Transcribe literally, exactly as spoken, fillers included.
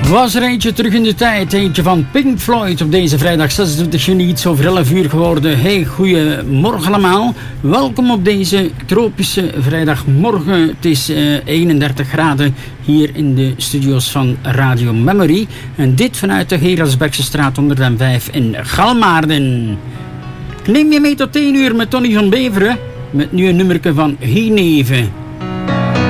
Was er eentje terug in de tijd, eentje van Pink Floyd op deze vrijdag zesentwintig juni, iets over elf uur geworden. Hey, goeiemorgen allemaal. Welkom op deze tropische vrijdagmorgen. Het is uh, eenendertig graden hier in de studio's van Radio Memory. En dit vanuit de Gerardsbeksestraat honderdvijf in Galmaarden. Ik neem je mee tot één uur met Tony van Beveren. Met nu een nummerke van Geneve.